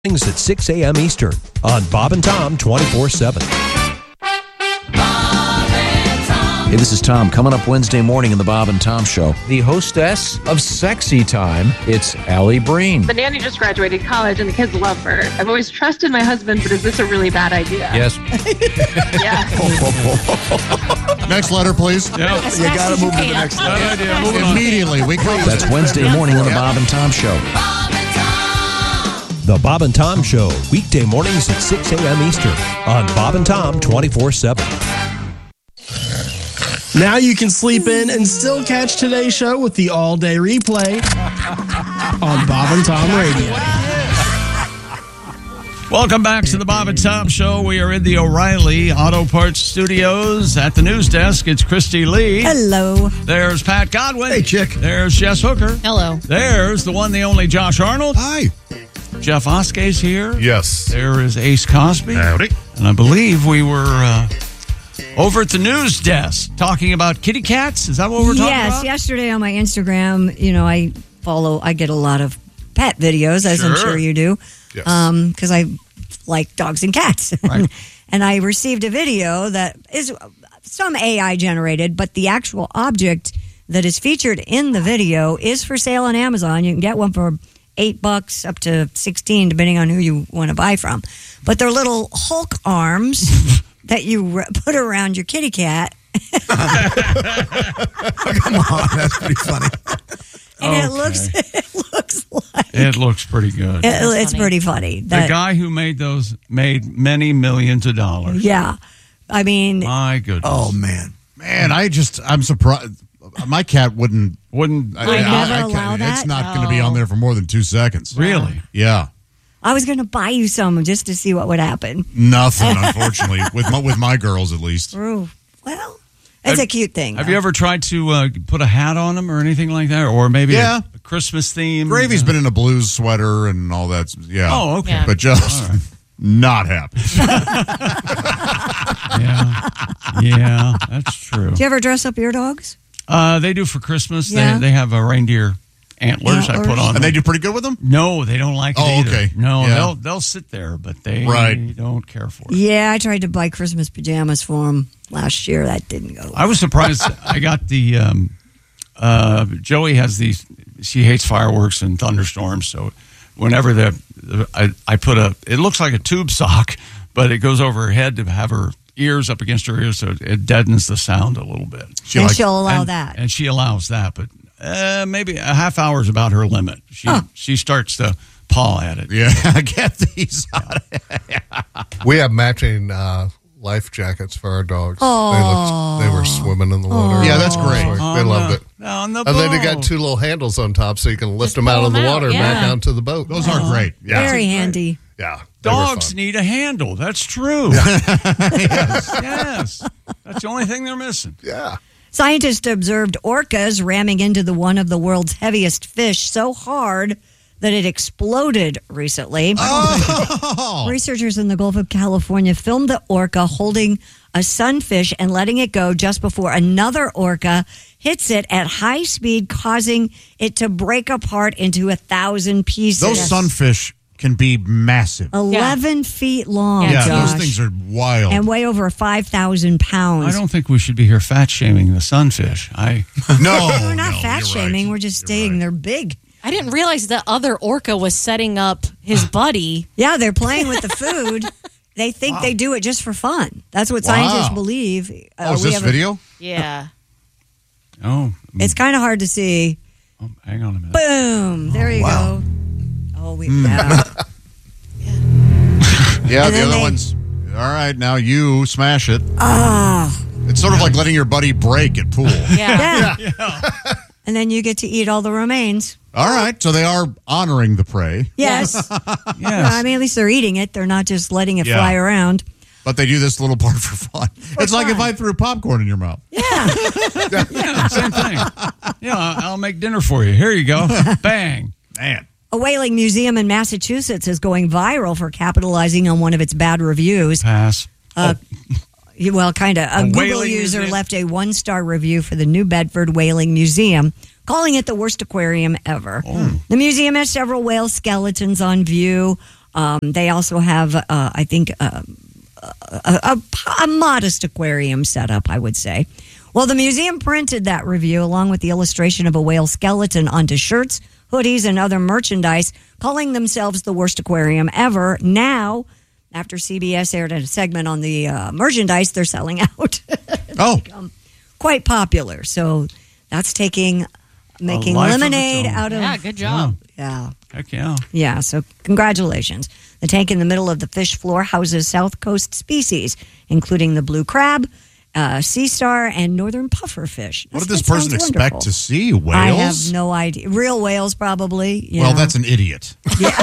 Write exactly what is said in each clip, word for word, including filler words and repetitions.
at six a.m. Eastern on Bob and Tom twenty-four seven. Hey, this is Tom. Coming up Wednesday morning in the Bob and Tom Show, the hostess of Sexy Time, it's Allie Breen. The nanny just graduated college and the kids love her. I've always trusted my husband, but is this a really bad idea? Yes. Yeah. Next letter, please. Yep. You got to move to the next letter. Bad idea. Moving on. Immediately. We close. that's Wednesday morning on the Bob and Tom Show. The Bob and Tom Show, weekday mornings at six a.m. Eastern on Bob and Tom twenty-four seven. Now you can sleep in and still catch today's show with the all-day replay on Bob and Tom Radio. Welcome back to the Bob and Tom Show. We are in the O'Reilly Auto Parts Studios. At the news desk, it's Christy Lee. Hello. There's Pat Godwin. Hey, chick. There's Jess Hooker. Hello. There's the one, the only Josh Arnold. Hi. Jeff Oskay's here. Yes. There is Ace Cosby. Howdy. And I believe we were uh, over at the news desk talking about kitty cats. Is that what we're talking yes, about? Yes, yesterday on my Instagram, you know, I follow, I get a lot of pet videos, as I'm Sure. sure you do. Yes. Um, because I like dogs and cats. Right. And I received a video that is some A I generated, but the actual object that is featured in the video is for sale on Amazon. You can get one for eight bucks up to sixteen, depending on who you want to buy from. But they're little Hulk arms that you r- put around your kitty cat. Come on, that's pretty funny. And Okay. it looks, it looks like It looks pretty good. it, it's pretty funny. The That, guy who made those made many millions of dollars. yeah, I mean, My goodness. Oh, man. Man, I just, I'm surprised. My cat wouldn't. Wouldn't I never allow that? It's not going to be on there for more than two seconds. really? Yeah. I was going to buy you some just to see what would happen. Nothing, unfortunately, with my, with my girls at least. Ooh, well, it's Have- a cute thing. Have though. you ever tried to uh, put a hat on them or anything like that? Or maybe Yeah. a, a Christmas theme? Gravy's Uh, been in a blues sweater and all that. Yeah. Oh, okay. Yeah. But just not happy. Yeah. Yeah, that's true. Do you ever dress up your dogs? Uh, they do for Christmas. Yeah. They, they have a reindeer antlers I put Antlers. on And them. they do pretty good with them? No, they don't like it Oh, either. okay. No, Yeah. they'll they'll sit there, but they Right. don't care for it. Yeah, I tried to buy Christmas pajamas for them last year. That didn't go. I was surprised. I got the um, uh, Joey has these. She hates fireworks and thunderstorms, so whenever the, the I, I put a, it looks like a tube sock, but it goes over her head to have her ears up against her ears, so it deadens the sound a little bit. She and likes- she'll allow and, that. and she allows that, but uh, maybe a half hour is about her limit. She Huh. she starts to paw at it. Yeah, I get these. We have matching uh, life jackets for our dogs. Aw. They looked, they were swimming in the water. Yeah, that's great. They On loved the- it. On the And then they boat. got two little handles on top, so you can lift Just them out pull of the them out, water and back yeah. onto the boat. Those are great. Yeah. Very handy. Yeah, they were Dogs fun. need a handle. That's true. yes. yes. That's the only thing they're missing. Yeah. Scientists observed orcas ramming into the one of the world's heaviest fish so hard that it exploded recently. Oh. Researchers in the Gulf of California filmed the orca holding a sunfish and letting it go just before another orca hits it at high speed, causing it to break apart into a thousand pieces. Those sunfish can be massive. eleven feet long, Yeah, Josh, those things are wild. and weigh over five thousand pounds. I don't think we should be here fat shaming the sunfish. I no, We're not no, fat you're shaming. right. We're just You're saying right. they're big. I didn't realize the other orca was setting up his buddy. Yeah, they're playing with the food. They think they do it just for fun. That's what scientists Wow. believe. Uh, Oh, is we this have a- video? Yeah. oh, It's kind of hard to see. oh, hang on a minute. Boom! There you wow. go. Oh, we yeah. Yeah, And the then other they- one's. All right, now you smash it. Ah, It's sort of like letting your buddy break at pool. Yeah. yeah. And then you get to eat all the remains. All right, so they are honoring the prey, Yes. Yes. I mean, at least they're eating it. They're not just letting it Yeah. fly around. but they do this little part for fun. it's like if fun. I threw popcorn in your mouth. Yeah. yeah, same thing. Yeah, I'll make dinner for you. Here you go. Bang. Man. A whaling museum in Massachusetts is going viral for capitalizing on one of its bad reviews. Pass. Uh, Well, kind of. A, A Google whaling user museum? left a one-star review for the New Bedford Whaling Museum, calling it the worst aquarium ever. Oh. The museum has several whale skeletons on view, Um, they also have, uh, I think, uh, a, a, a modest aquarium setup, I would say. Well, the museum printed that review along with the illustration of a whale skeleton onto shirts, hoodies, and other merchandise, calling themselves the worst aquarium ever. Now, after C B S aired a segment on the uh, merchandise, they're selling out. Oh. Quite popular. So that's taking, making life of its lemonade own. out of. Yeah, good job. Yeah. Heck yeah. Yeah, so congratulations. The tank in the middle of the fish floor houses South Coast species, including the blue crab, uh, sea star, and northern pufferfish. What did That this person sounds expect wonderful. to see? Whales? I have no idea. Real whales, probably. Yeah. Well, that's an idiot.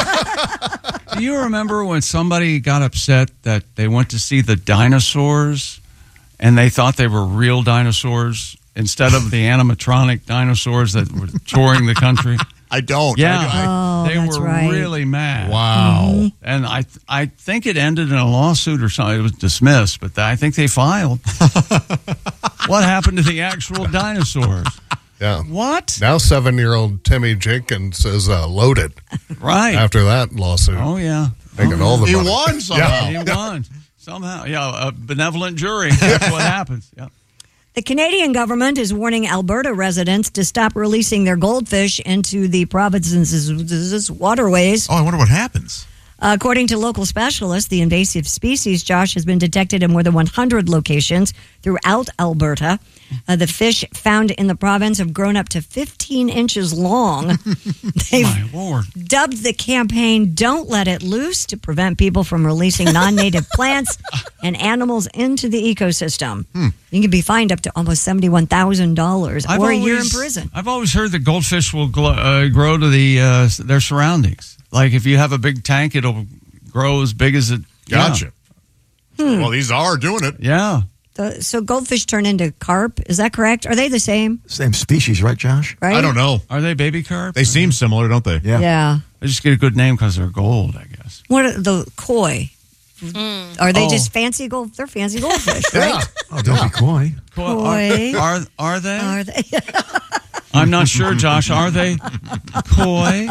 Do you remember when somebody got upset that they went to see the dinosaurs and they thought they were real dinosaurs instead of the animatronic dinosaurs that were touring the country? I don't. Yeah, I- I- Oh, they that's were right. really mad. wow. And I, I think it ended in a lawsuit or something. It was dismissed, but I think they filed. What happened to the actual dinosaurs? Yeah. What? Now seven-year-old Timmy Jenkins is uh, loaded Right. after that lawsuit. Oh yeah. Making all the He money. won somehow. He won somehow. Yeah, a benevolent jury. That's what happens. Yeah. The Canadian government is warning Alberta residents to stop releasing their goldfish into the province's waterways. Oh, I wonder what happens. According to local specialists, the invasive species, Josh, has been detected in more than one hundred locations throughout Alberta. Uh, the fish found in the province have grown up to fifteen inches long. They've My Lord. dubbed the campaign Don't Let It Loose to prevent people from releasing non-native plants and animals into the ecosystem. Hmm. You can be fined up to almost seventy-one thousand dollars I've or a year in always- prison. I've always heard that goldfish will glo- uh, grow to the uh, their surroundings. Like if you have a big tank, it'll grow as big as it. yeah. Gotcha. Well, these are doing it. Yeah. The- so goldfish turn into carp. Is that correct? Are they the same? Same species, right, Josh? Right? I don't know. Are they baby carp? They seem similar, don't they? Yeah. Yeah. They just get a good name because they're gold, I guess. What are the koi? Are they Oh. just fancy gold? They're fancy goldfish, right? Oh, don't be coy. Koi. Are, are, are they? Are they? I'm not sure, Josh. Are they koi?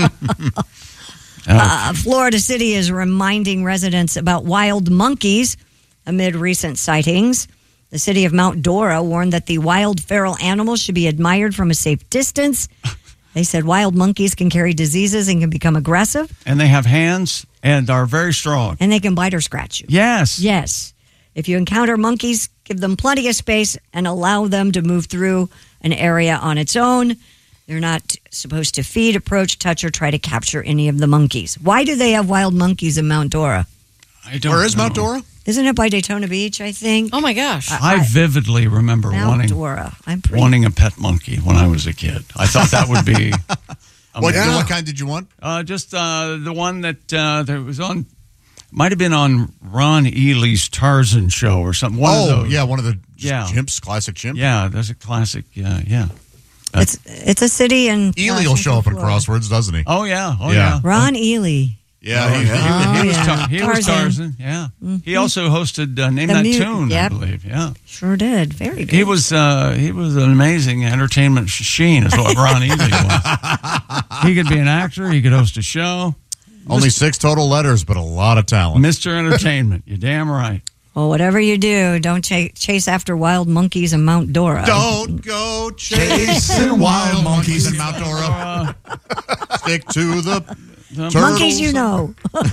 Uh, Florida City is reminding residents about wild monkeys amid recent sightings. The city of Mount Dora warned that the wild feral animals should be admired from a safe distance. They said wild monkeys can carry diseases and can become aggressive, And they have hands and are very strong. and they can bite or scratch you. Yes. Yes. If you encounter monkeys, give them plenty of space and allow them to move through an area on its own. They're not supposed to feed, approach, touch, or try to capture any of the monkeys. Why do they have wild monkeys in Mount Dora? I don't Where is know. Mount Dora? Isn't it by Daytona Beach, I think? Oh my gosh. I vividly remember Mount wanting Dora. I'm pretty. wanting a pet monkey when I was a kid. I thought that would be What, amazing. what kind did you want? Uh, just uh, the one that uh, that was on, might have been on Ron Ely's Tarzan show or something. One oh, of those. yeah, one of the Yeah. chimps, classic chimp. Yeah, that's a classic. Yeah, yeah. It's it's a city in. Ely will show up in Florida. Crosswords, doesn't he? Oh yeah. Oh Yeah. yeah. Ron Ely. Yeah, he, He, Oh, he was yeah. Tar- he was Tarzan. Tarzan. Yeah. He also hosted uh, Name The That mu- Tune, yep. I believe. Yeah. Sure did. Very good. He was uh, he was an amazing entertainment machine, is what Ron Ely was. He could be an actor. He could host a show. only six total letters, but a lot of talent. Mister Entertainment. You're damn right. Well, whatever you do, don't ch- chase after wild monkeys in Mount Dora. Don't go chasing wild monkeys in Mount Dora. Stick to the turtles. Monkeys, you know.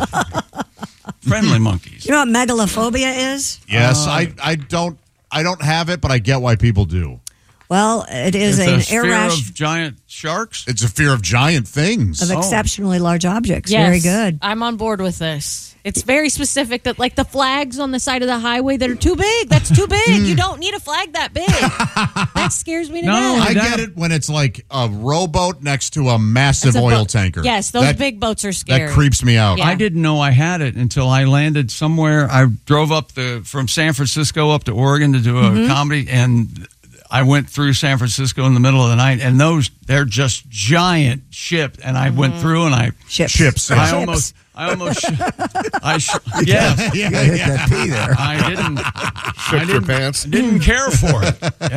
Friendly monkeys. You know what megalophobia is? Yes, I, I don't I don't have it, but I get why people do. Well, it is It's an a fear irrational of giant sharks. It's a fear of giant things. of exceptionally large objects. Yes, Very good. I'm on board with this. It's very specific that, like the flags on the side of the highway that are too big. That's too big. You don't need a flag that big. That scares me to No, death. I that- get it when it's like a rowboat next to a massive It's a oil boat. tanker. Yes, those That- big boats are scary. That creeps me out. Yeah. I didn't know I had it until I landed somewhere. I drove up the from San Francisco up to Oregon to do a Mm-hmm. comedy, and I went through San Francisco in the middle of the night, and those they're just giant ships. And I went through, and I Ships. Ships. I yeah. Ships. almost I almost sh- I sh- yeah. You gotta hit that P there. I didn't Shook I your didn't, pants. didn't care for it. Yeah.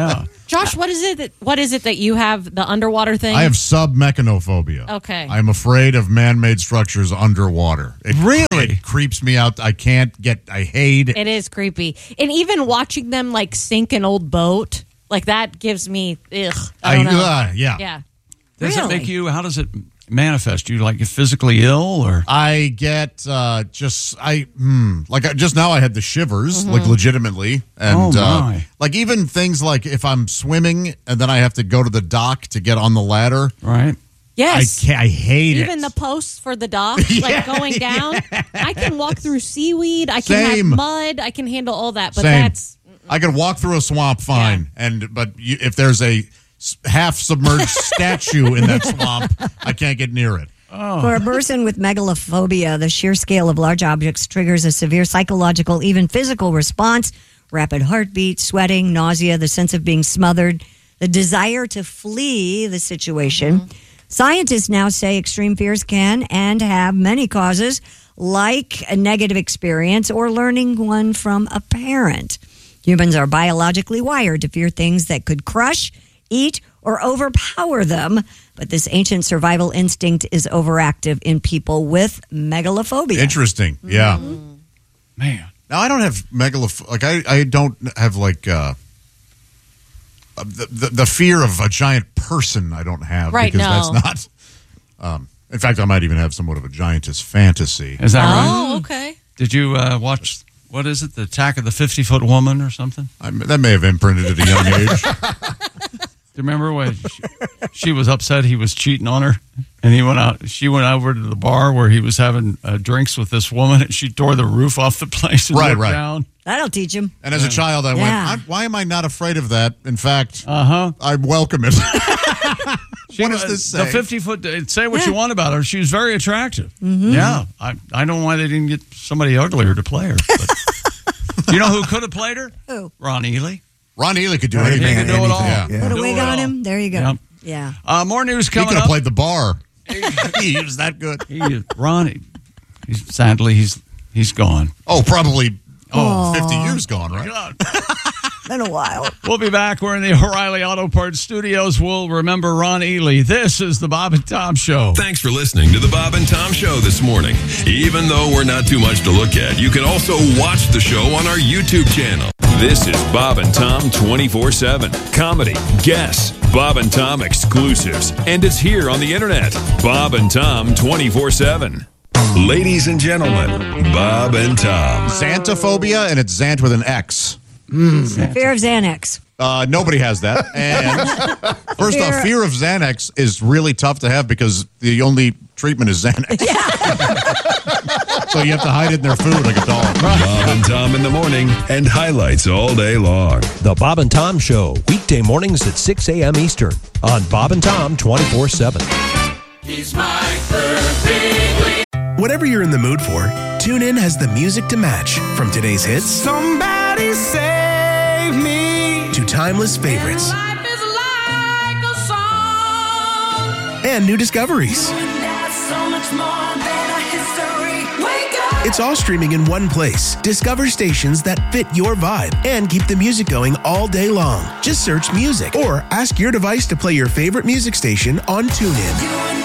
Josh, what is it that what is it that you have, the underwater thing? I have submechanophobia. Okay. I'm afraid of man-made structures underwater. It, Really? It creeps me out. I can't get, I hate it. It is creepy. And even watching them like sink an old boat, like that gives me ugh. I don't know. uh, yeah. Yeah. Does it Really? make you, how does it manifest? You like physically ill or? I get uh, just I hmm, like I, just now I had the shivers like legitimately, and Oh, my. uh, like even things like if I'm swimming and then I have to go to the dock to get on the ladder. Right. Yes. I can't, I hate Even it. the posts for the dock, like going down. I can walk through seaweed. I can Same. have mud. I can handle all that. But Same. that's I can walk through a swamp fine, and but you, if there's a s- half submerged statue in that swamp, I can't get near it. For a person with megalophobia, the sheer scale of large objects triggers a severe psychological, even physical response. Rapid heartbeat, sweating, nausea, the sense of being smothered, the desire to flee the situation. Mm-hmm. Scientists now say extreme fears can and have many causes, like a negative experience or learning one from a parent. Humans are biologically wired to fear things that could crush, eat, or overpower them, but this ancient survival instinct is overactive in people with megalophobia. Interesting, yeah. Man. Now I don't have megaloph like I, I don't have like uh, the, the the fear of a giant person. I don't have Right, because no. that's not. Um, in fact, I might even have somewhat of a giantess fantasy. Is that right? oh okay. Did you uh, watch, what is it, The Attack of the fifty-Foot Woman or something? I, that may have imprinted at a young age. Do you remember when she, she was upset he was cheating on her, and he went out? She went over to the bar where he was having uh, drinks with this woman, and she tore the roof off the place and Right, looked right. down. That'll teach him. And as a child, I Yeah. went, I'm, why am I not afraid of that? In fact, Uh huh. I welcome it. What does this say? The fifty foot. Say what you want about her. She was very attractive. Yeah, I I don't know why they didn't get somebody uglier to play her. But do you know who could have played her? Who? Ron Ely. Ron Ely could do Ron Ely anything. He could do it all. Yeah. Yeah. Put a Do wig it on all. him. There you go. Yep. Yeah. Uh, more news He coming could have up. played the bar. He was that good. He, Ron, he's, sadly, he's he's gone. Oh, probably Oh. fifty years gone, right? God. Been a while. We'll be back. We're in the O'Reilly Auto Parts studios. We'll remember Ron Ely. This is the Bob and Tom Show. Thanks for listening to the Bob and Tom Show this morning. Even though we're not too much to look at, you can also watch the show on our YouTube channel. This is Bob and Tom twenty-four seven. Comedy, guests, Bob and Tom exclusives. And it's here on the internet. Bob and Tom twenty-four seven. Ladies and gentlemen, Bob and Tom. Xantophobia, and it's Xant with an X. Fear of Xanax. Uh, nobody has that. And first Fear- off, fear of Xanax is really tough to have because the only treatment is Xanax. So you have to hide it in their food like a dog. Bob and Tom in the morning and highlights all day long. The Bob and Tom Show, weekday mornings at six a.m. Eastern on Bob and Tom twenty-four seven. Whatever you're in the mood for, TuneIn has the music to match. From today's hits Somebody save me. to timeless favorites Life is like a song. and new discoveries. That's so much more than a history. Wake up. It's all streaming in one place. Discover stations that fit your vibe and keep the music going all day long. Just search music or ask your device to play your favorite music station on TuneIn.